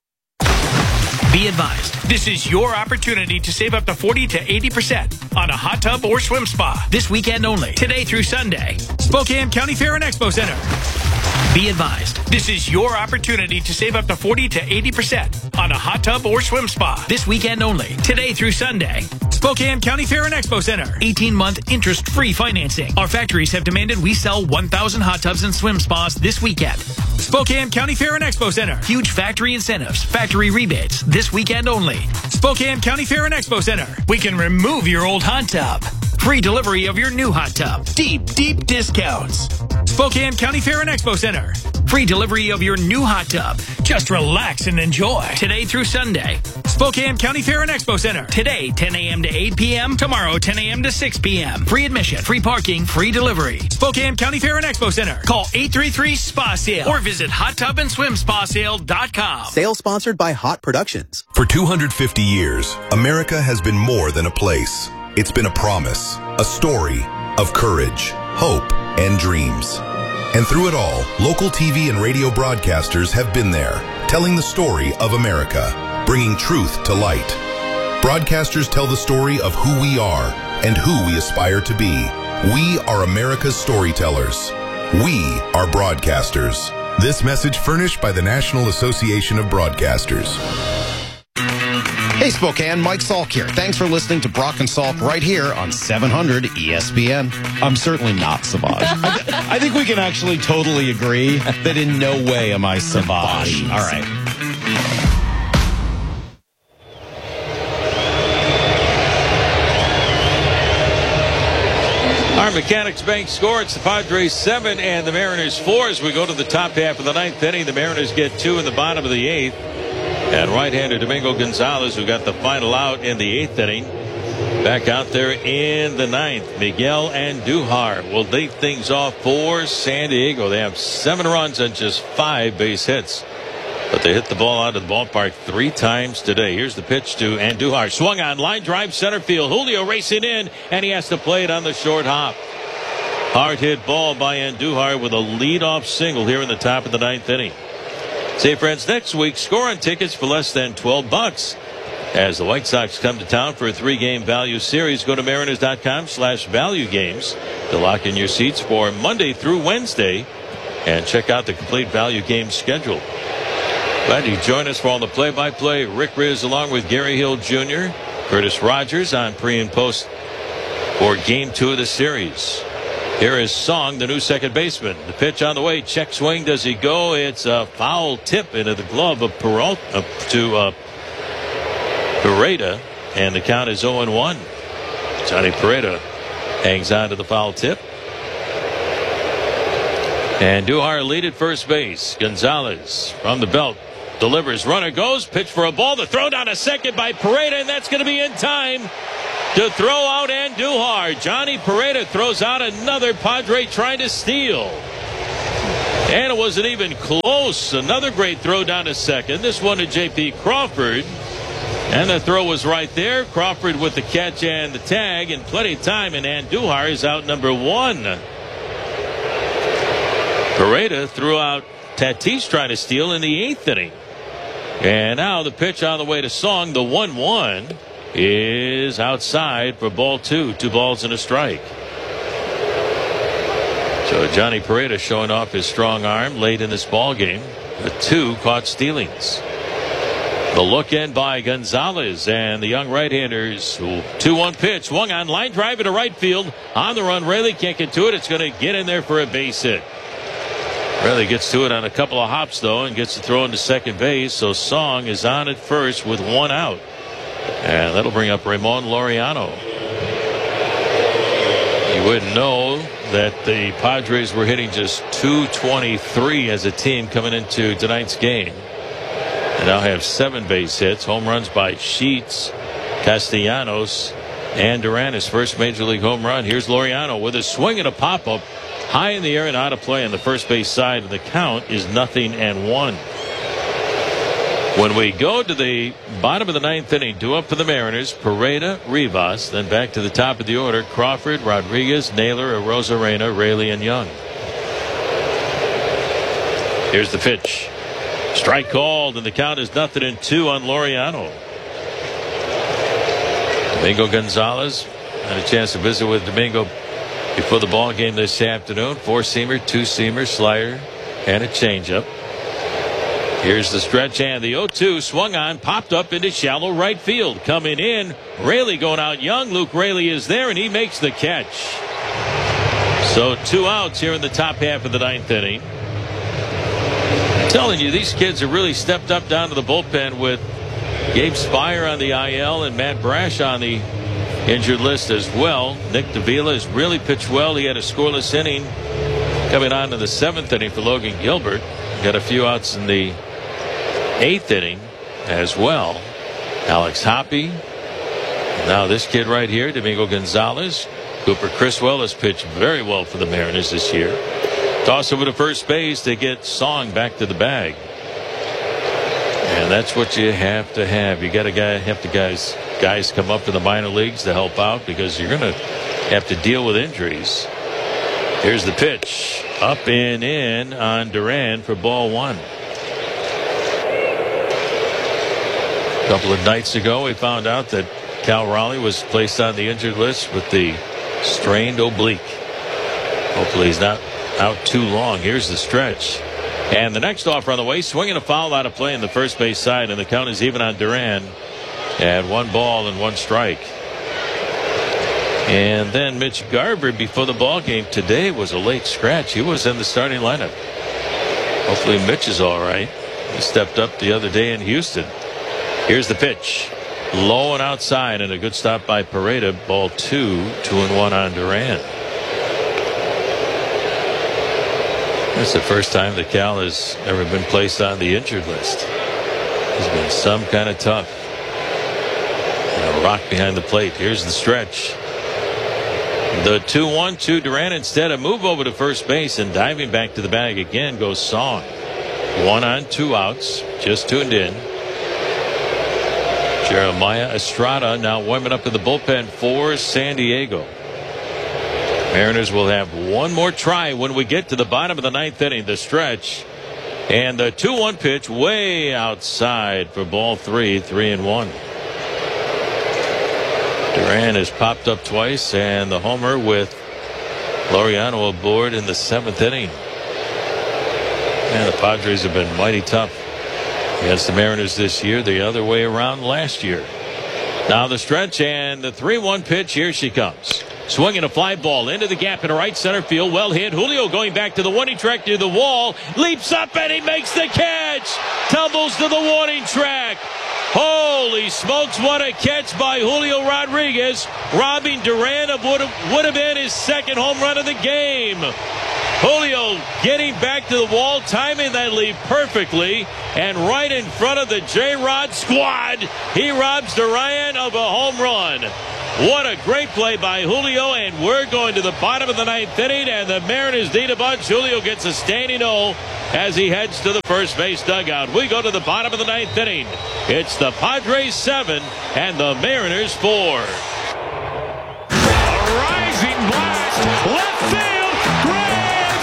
Be advised, this is your opportunity to save up to 40 to 80% on a hot tub or swim spa this weekend only, today through Sunday. Spokane County Fair and Expo Center. Be advised, this is your opportunity to save up to 40 to 80% on a hot tub or swim spa this weekend only, today through Sunday. Spokane County Fair and Expo Center. 18-month interest-free financing. Our factories have demanded we sell 1,000 hot tubs and swim spas this weekend. Spokane County Fair and Expo Center. Huge factory incentives, factory rebates this weekend only. Spokane County Fair and Expo Center. We can remove your old hot tub. Free delivery of your new hot tub. Deep, deep discounts. Spokane County Fair and Expo Center. Free delivery of your new hot tub. Just relax and enjoy. Today through Sunday. Spokane County Fair and Expo Center. Today, 10 a.m. to 8 p.m. Tomorrow, 10 a.m. to 6 p.m. Free admission, free parking, free delivery. Spokane County Fair and Expo Center. Call 833-SPA-SALE or visit hottubandSwimSpaSale.com. Sale sponsored by Hot Productions. For 250 years, America has been more than a place. It's been a promise, a story of courage, hope, and dreams. And through it all, local TV and radio broadcasters have been there, telling the story of America, bringing truth to light. Broadcasters tell the story of who we are and who we aspire to be. We are America's storytellers. We are broadcasters. This message furnished by the National Association of Broadcasters. Hey Spokane, Mike Salk here. Thanks for listening to Brock and Salk right here on 700 ESPN. I'm certainly not Savage. I think we can actually totally agree that in no way am I Savage. All right. Our Mechanics Bank score. It's the Padres 7 and the Mariners 4 as we go to the top half of the 9th inning. The Mariners get 2 in the bottom of the 8th. And right-hander Domingo Gonzalez, who got the final out in the 8th inning, back out there in the 9th. Miguel Andujar will lead things off for San Diego. They have 7 runs and just 5 base hits. But they hit the ball out of the ballpark 3 times today. Here's the pitch to Andujar. Swung on, line drive, center field. Julio racing in, and he has to play it on the short hop. Hard hit ball by Andujar with a leadoff single here in the top of the 9th inning. Say, friends, next week, score on tickets for less than $12. As the White Sox come to town for a 3-game value series, go to Mariners.com/value games to lock in your seats for Monday through Wednesday and check out the complete value game schedule. Glad you join us for all the play-by-play. Rick Riz along with Gary Hill Jr., Curtis Rogers on pre and post for Game 2 of the series. Here is Song, the new second baseman. The pitch on the way. Check swing. Does he go? It's a foul tip into the glove of Peralta to Pereda. and the count is 0-1. Johnny Pereda hangs on to the foul tip. And Duhar lead at first base. Gonzalez from the belt delivers. Runner goes. Pitch for a ball. The throw down to second by Pereda, and that's going to be in time to throw out Andujar. Johnny Pereda throws out another Padre trying to steal. And it wasn't even close. Another great throw down to second. This one to J.P. Crawford. And the throw was right there. Crawford with the catch and the tag, and plenty of time, and Andujar is out number 1. Pereda threw out Tatis trying to steal in the 8th inning. And now the pitch on the way to Song. The 1-1 is outside for ball 2. 2 balls and a strike. So Johnny Pereda showing off his strong arm late in this ball game. The 2 caught stealings. The look in by Gonzalez and the young right-handers. 2-1 pitch. Swung on, line drive into right field. On the run, Raley can't get to it. It's going to get in there for a base hit. Raley gets to it on a couple of hops, though, and gets to throw into second base. So Song is on at first with 1 out. And that'll bring up Ramon Laureano. You wouldn't know that the Padres were hitting just .223 as a team coming into tonight's game. They now have 7 base hits. Home runs by Sheets, Castellanos, and Duran. His first major league home run. Here's Laureano with a swing and a pop-up. High in the air and out of play on the first base side. And the count is 0-1. When we go to the bottom of the 9th inning, 2 up for the Mariners. Pereda, Rivas. Then back to the top of the order. Crawford, Rodriguez, Naylor, Arozarena, Raley, and Young. Here's the pitch. Strike called, and the count is 0-2 on Laureano. Domingo Gonzalez had a chance to visit with Domingo before the ball game this afternoon. 4-seamer, 2-seamer, slider, and a changeup. Here's the stretch, and the 0-2 swung on, popped up into shallow right field. Coming in, Raley going out young. Luke Raley is there, and he makes the catch. So 2 outs here in the top half of the 9th inning. I'm telling you, these kids have really stepped up down to the bullpen with Gabe Spire on the IL and Matt Brash on the injured list as well. Nick Davila has really pitched well. He had a scoreless inning coming on to the 7th inning for Logan Gilbert. Got a few outs in the 8th inning as well. Alex Hoppe. Now this kid right here, Domingo Gonzalez. Cooper Criswell has pitched very well for the Mariners this year. Toss over to first base to get Song back to the bag. And that's what you have to have. You got to have the guys come up to the minor leagues to help out, because you're going to have to deal with injuries. Here's the pitch. Up and in on Duran for ball 1. A couple of nights ago, we found out that Cal Raleigh was placed on the injured list with the strained oblique. Hopefully he's not out too long. Here's the stretch. And the next offer on the way, swinging a foul out of play in the first base side, and the count is even on Duran at 1 ball and 1 strike. And then Mitch Garver, before the ball game today, was a late scratch. He was in the starting lineup. Hopefully Mitch is all right. He stepped up the other day in Houston. Here's the pitch. Low and outside, and a good stop by Pereda. Ball 2, 2-1 on Duran. That's the first time that Cal has ever been placed on the injured list. He's been some kind of tough. And a rock behind the plate. Here's the stretch. The 2-1 to Duran. Instead, a move over to first base, and diving back to the bag again goes Song. 1 on, 2 outs. Just tuned in. Jeremiah Estrada now warming up in the bullpen for San Diego. Mariners will have one more try when we get to the bottom of the 9th inning. The stretch, and the 2-1 pitch way outside for ball 3, 3-1. Duran has popped up twice, and the homer with Laureano aboard in the 7th inning. And the Padres have been mighty tough against the Mariners this year, the other way around last year. Now the stretch, and the 3-1 pitch. Here she comes. Swinging a fly ball into the gap in right center field. Well hit. Julio going back to the warning track near the wall. Leaps up, and he makes the catch. Tumbles to the warning track. Oh, Holy smokes, what a catch by Julio Rodriguez, robbing Duran of what would have been his second home run of the game. Julio getting back to the wall, timing that lead perfectly, and right in front of the J-Rod squad, he robs Duran of a home run. What a great play by Julio, and we're going to the bottom of the ninth inning, and the Mariners need a bunch. Julio gets a standing O as he heads to the first base dugout. We go to the bottom of the ninth inning. It's the Padres 7 and the Mariners 4. A rising blast, left field, grand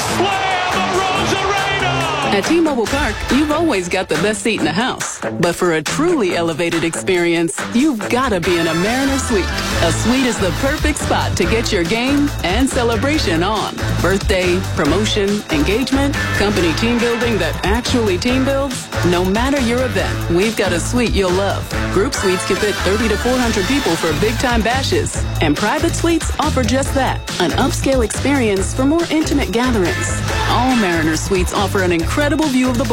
slam, Rosarena. At T-Mobile Park, you've always got the best seat in the house. But for a truly elevated experience, you've got to be in a Mariner Suite. A suite is the perfect spot to get your game and celebration on. Birthday, promotion, engagement, company team building that actually team builds. No matter your event, we've got a suite you'll love. Group suites can fit 30 to 400 people for big-time bashes. And private suites offer just that, an upscale experience for more intimate gatherings. All Mariner Suites offer an incredible view of the